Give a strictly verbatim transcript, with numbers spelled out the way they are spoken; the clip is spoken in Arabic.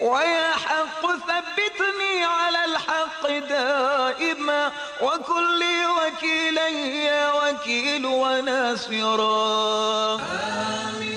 ويا حق ثبتني على الحق دائما وكن لي وكيلا يا وكيل وناصرا. آمين.